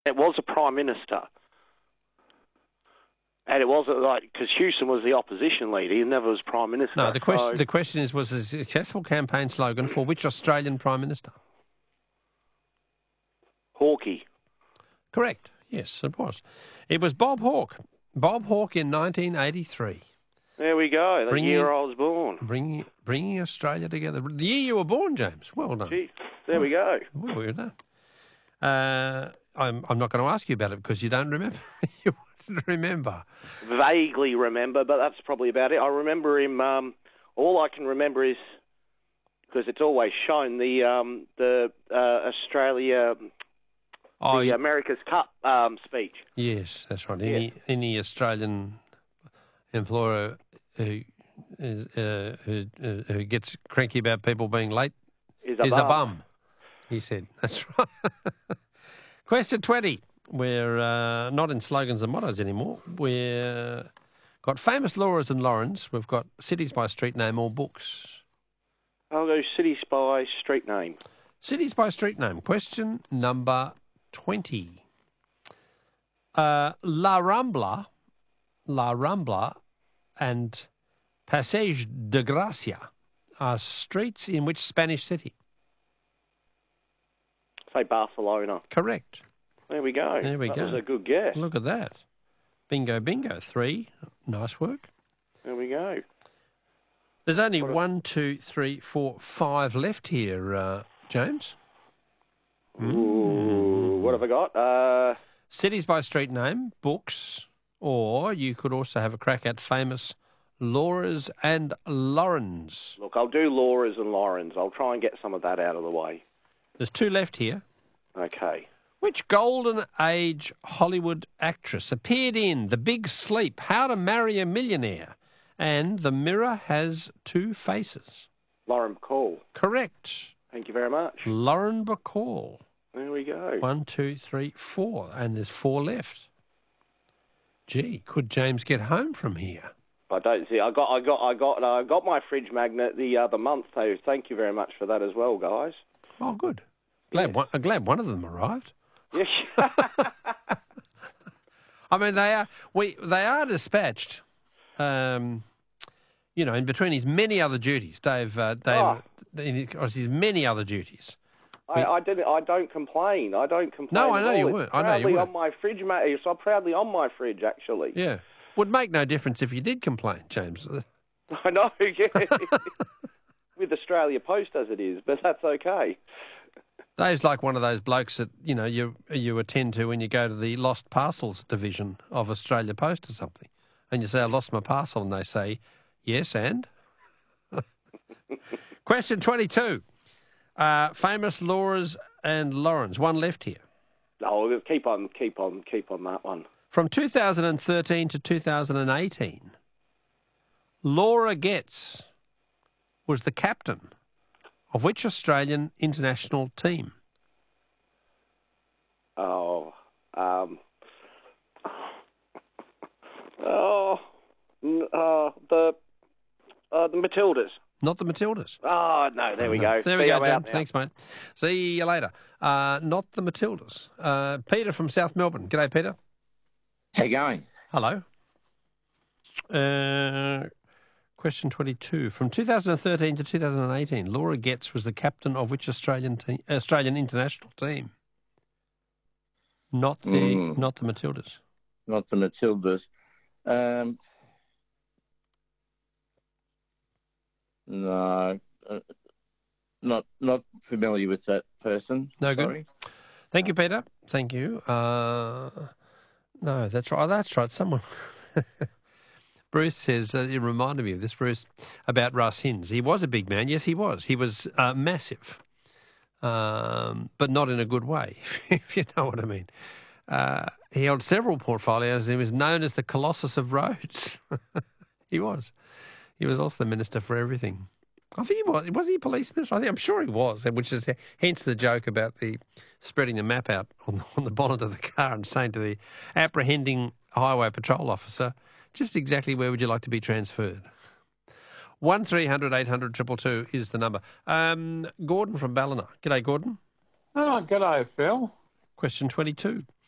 It was a Prime Minister. And it wasn't like, because Hewson was the opposition leader, he never was Prime Minister. No, the question is, was a successful campaign slogan for which Australian Prime Minister? Hawke. Correct. Yes, it was. It was Bob Hawke. Bob Hawke in 1983. There we go, the year I was born. Bringing Australia together. The year you were born, James. Well done. Gee, there we go. Well done. I'm not going to ask you about it because you don't remember. You wouldn't remember. Vaguely remember, but that's probably about it. I remember him. All I can remember is, because it's always shown, the Australia, the America's Cup speech. Yes, that's right. Any Australian employer who gets cranky about people being late is a bum, he said. That's right. Question 20. We're not in slogans and mottos anymore. We've got famous Laura's and Laurens. We've got cities by street name or books. I'll go cities by street name. Cities by street name. Question number 20. La Rambla and Passeig de Gracia are streets in which Spanish city? Say Barcelona. Correct. There we go. That was a good guess. Look at that. Bingo, bingo. 3. Nice work. There we go. There's only 1, 2, 3, 4, 5 left here, James. Ooh, what have I got? Cities by street name, books, or you could also have a crack at famous Laura's and Laurens. Look, I'll do Laura's and Laurens. I'll try and get some of that out of the way. There's 2 left here. Okay. Which Golden Age Hollywood actress appeared in The Big Sleep, How to Marry a Millionaire, and The Mirror Has Two Faces? Lauren Bacall. Correct. Thank you very much. Lauren Bacall. There we go. 1, 2, 3, 4, and there's 4 left. Gee, could James get home from here? I don't see. I got my fridge magnet the other month, so thank you very much for that as well, guys. Oh, good. Glad one of them arrived. Yes. I mean, they are dispatched. In between his many other duties, Dave, his many other duties. I don't complain. I don't complain. No, I know you weren't. I know you weren't. On my fridge, mate. So I'm proudly on my fridge, actually. Yeah, would make no difference if you did complain, James. I know. Yeah. With Australia Post as it is, but that's okay. Dave's like one of those blokes that you attend to when you go to the lost parcels division of Australia Post or something, and you say, "I lost my parcel," and they say, "Yes, and." Question 22. Famous Laura's and Laurens. 1 left here. Oh, we'll keep on that one. From 2013 to 2018, Laura Getz was the captain of which Australian international team? The Matildas. Not the Matildas. Oh, no, there we go. There we go, Dan. Thanks, mate. See you later. Not the Matildas. Peter from South Melbourne. G'day, Peter. How you going? Hello. Question 22. From 2013 to 2018, Laura Getz was the captain of which Australian international team? Not the Matildas. Not the Matildas. No, not familiar with that person. No, sorry. Good. Thank you, Peter. Thank you. No, that's right. That's right. Someone. Bruce says, it reminded me of this, Bruce, about Russ Hinds. He was a big man. Yes, he was. He was massive, but not in a good way, if you know what I mean. He held several portfolios. He was known as the Colossus of Rhodes. He was. He was also the Minister for Everything. I think he was. Was he a police minister? I'm sure he was, which is hence the joke about the spreading the map out on the bonnet of the car and saying to the apprehending highway patrol officer, just exactly where would you like to be transferred? 1300 800 222 is the number. Gordon from Ballina. G'day, Gordon. Oh, g'day, Phil. Question 22.